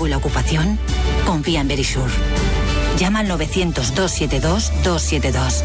nuevo y la ocupación? Confía en Verisure. Llama al 900-272-272.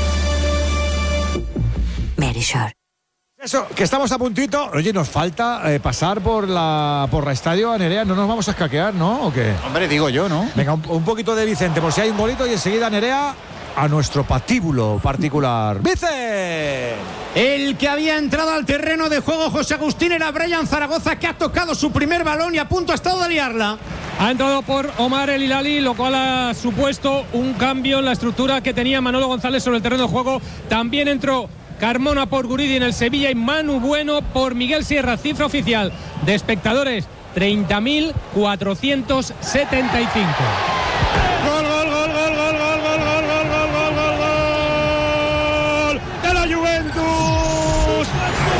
Verisure. Eso, que estamos a puntito. Oye, nos falta pasar por la estadio a Nerea. No nos vamos a escaquear, ¿no? ¿O qué? Hombre, digo yo, ¿no? Venga, un poquito de Vicente, por si hay un bolito, y enseguida Nerea a nuestro patíbulo particular. ¡Vicente! El que había entrado al terreno de juego, José Agustín, era Brian Zaragoza, que ha tocado su primer balón y a punto ha estado de liarla. Ha entrado por Omar El Hilali, lo cual ha supuesto un cambio en la estructura que tenía Manolo González sobre el terreno de juego. También entró Carmona por Guridi en el Sevilla y Manu Bueno por Miguel Sierra. Cifra oficial de espectadores, 30.475. Gol, gol, gol, gol, gol, gol, gol, gol, gol, gol, gol, gol, gol de la Juventus.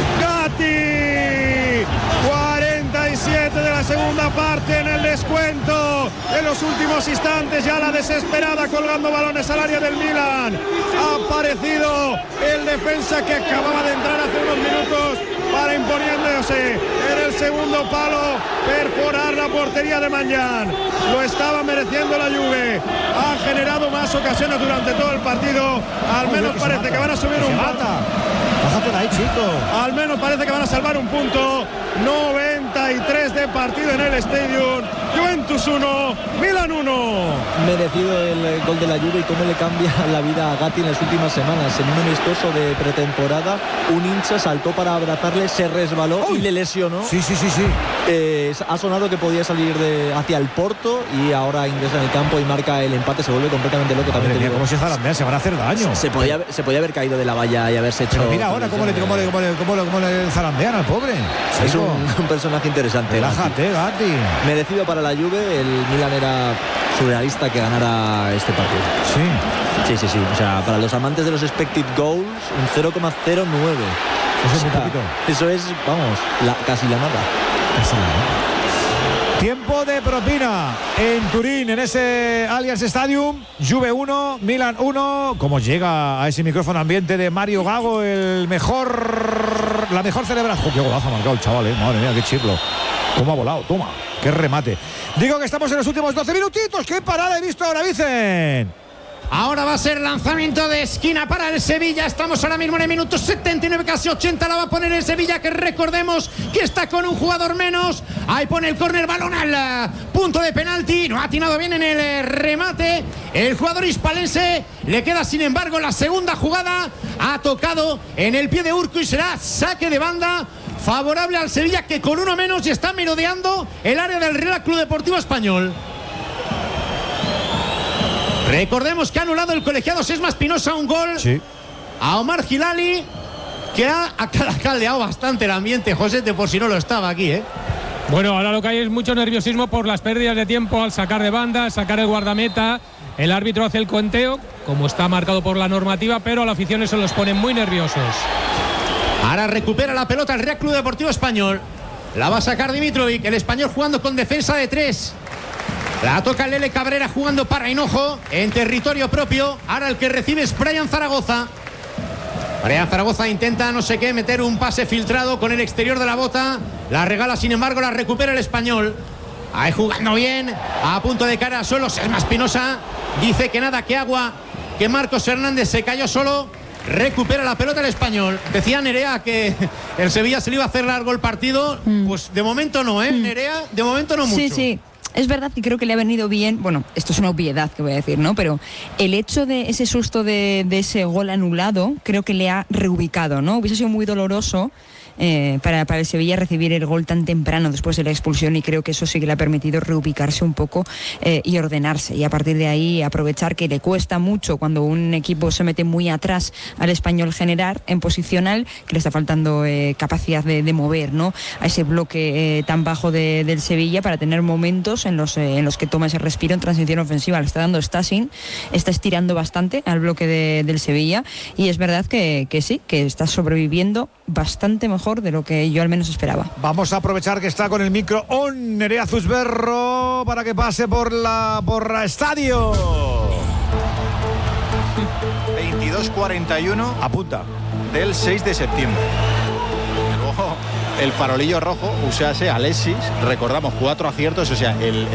Gatti, 47 de la segunda parte en el descuento. En los últimos instantes, ya la desesperada colgando balones al área del Milan. Ha aparecido el defensa que acababa de entrar hace unos minutos para, imponiéndose en el segundo palo, perforar la portería de Magnan. Lo estaba mereciendo la Juve. Ha generado más ocasiones durante todo el partido. Al menos parece que van a subir un punto. Bájate de ahí, chico. Al menos parece que van a salvar un punto. 93 de partido en el Stadium. Juventus 1, Milan 1. Merecido el gol de la Juve, y cómo le cambia la vida a Gatti en las últimas semanas. En un amistoso de pretemporada, un hincha saltó para abrazarle, se resbaló y le lesionó. Sí. Ha sonado que podía salir hacia el Porto, y ahora ingresa en el campo y marca el empate. Se vuelve completamente loco. También Mira, ¿cómo se zarandea? Se van a hacer daño. Se podía haber caído de la valla y haberse hecho. Pero mira ahora cómo le zarandean al pobre. Es un personaje interesante. Relájate, Gatti. Merecido para la Juve. El Milan era surrealista que ganara este partido. Sí. Sí. O sea, para los amantes de los expected goals, un 0,09. Eso es un poquito. Eso es, vamos, casi la nada. Tiempo de propina en Turín, en ese Allianz Stadium. Juve 1, Milan 1. Como llega a ese micrófono ambiente de Mario Gago, la mejor celebración. Qué golazo ha marcado el chaval, madre mía, qué chirlo. Cómo ha volado, toma, qué remate. Digo que estamos en los últimos 12 minutitos. ¡Qué parada he visto ahora, Vicen! Ahora va a ser lanzamiento de esquina para el Sevilla. Estamos ahora mismo en el minuto 79, casi 80. La va a poner el Sevilla, que recordemos que está con un jugador menos. Ahí pone el córner, balón al punto de penalti. No ha atinado bien en el remate el jugador hispalense. Le queda, sin embargo, la segunda jugada. Ha tocado en el pie de Urco y será saque de banda favorable al Sevilla, que con uno menos ya está merodeando el área del Real Club Deportivo Español. Recordemos que ha anulado el colegiado Sesma Espinosa un gol a Omar Hilali, que ha caldeado bastante el ambiente, José, por si no lo estaba aquí, Bueno, ahora lo que hay es mucho nerviosismo por las pérdidas de tiempo al sacar de banda, al sacar el guardameta. El árbitro hace el conteo, como está marcado por la normativa, pero a la afición eso los pone muy nerviosos. Ahora recupera la pelota el Real Club Deportivo Español. La va a sacar Dimitrovic, el español jugando con defensa de 3. La toca Lele Cabrera jugando para Hinojo en territorio propio. Ahora el que recibe es Brian Zaragoza. Brian Zaragoza intenta no sé qué, meter un pase filtrado con el exterior de la bota. La regala, sin embargo, la recupera el español. Ahí jugando bien, a punto de cara a suelo. Sesma Espinosa dice que nada, que agua, que Marcos Hernández se cayó solo. Recupera la pelota el español. Decía Nerea que el Sevilla se le iba a hacer largo el partido. Pues de momento no, Nerea, de momento no mucho. Sí. Es verdad que creo que le ha venido bien, bueno, esto es una obviedad que voy a decir, ¿no? Pero el hecho de ese susto de ese gol anulado, creo que le ha reubicado, ¿no? Hubiese sido muy doloroso para el Sevilla recibir el gol tan temprano después de la expulsión, y creo que eso sí que le ha permitido reubicarse un poco y ordenarse, y a partir de ahí aprovechar que le cuesta mucho cuando un equipo se mete muy atrás al Español generar en posicional, que le está faltando capacidad de mover, ¿no? A ese bloque tan bajo del Sevilla, para tener momentos en los que toma ese respiro en transición ofensiva. Le está dando Stasin, está estirando bastante al bloque del Sevilla, y es verdad que sí, que está sobreviviendo bastante mejor de lo que yo al menos esperaba. Vamos a aprovechar que está con el micro on Nerea Zusberro para que pase por la estadio. 22:41 apunta del 6 de septiembre. Luego el farolillo rojo, usase Alexis, recordamos 4 aciertos, o sea, el